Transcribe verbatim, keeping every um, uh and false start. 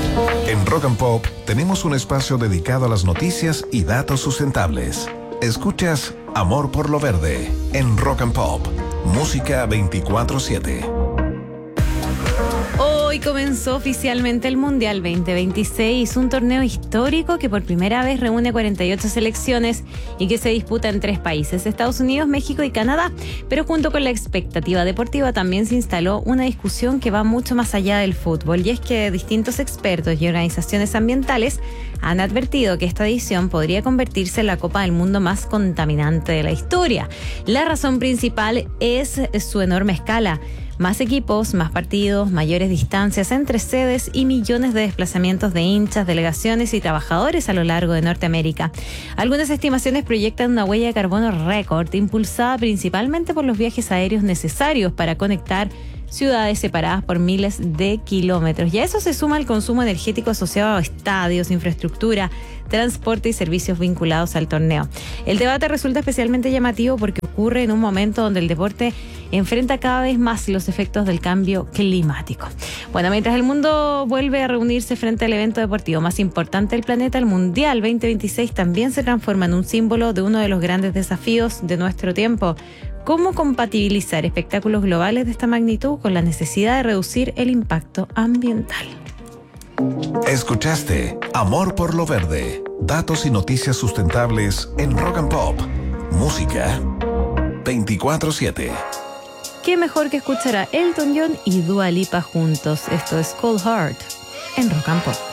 En Rock and Pop tenemos un espacio dedicado a las noticias y datos sustentables. Escuchas Amor por lo Verde en Rock and Pop, música veinticuatro siete. Hoy comenzó oficialmente el Mundial veinte veintiséis, un torneo histórico que por primera vez reúne cuarenta y ocho selecciones y que se disputa en tres países, Estados Unidos, México y Canadá. Pero junto con la expectativa deportiva también se instaló una discusión que va mucho más allá del fútbol, y es que distintos expertos y organizaciones ambientales han advertido que esta edición podría convertirse en la Copa del Mundo más contaminante de la historia. La razón principal es su enorme escala. Más equipos, más partidos, mayores distancias entre sedes y millones de desplazamientos de hinchas, delegaciones y trabajadores a lo largo de Norteamérica. Algunas estimaciones proyectan una huella de carbono récord, impulsada principalmente por los viajes aéreos necesarios para conectar ciudades separadas por miles de kilómetros. Y a eso se suma el consumo energético asociado a estadios, infraestructura, transporte y servicios vinculados al torneo. El debate resulta especialmente llamativo porque ocurre en un momento donde el deporte enfrenta cada vez más los efectos del cambio climático. Bueno, mientras el mundo vuelve a reunirse frente al evento deportivo más importante del planeta, el Mundial veinte veintiséis también se transforma en un símbolo de uno de los grandes desafíos de nuestro tiempo: ¿cómo compatibilizar espectáculos globales de esta magnitud con la necesidad de reducir el impacto ambiental? Escuchaste Amor por lo Verde, datos y noticias sustentables en Rock and Pop, música veinticuatro siete. ¿Qué mejor que escuchar a Elton John y Dua Lipa juntos? Esto es Cold Heart en Rock and Pop.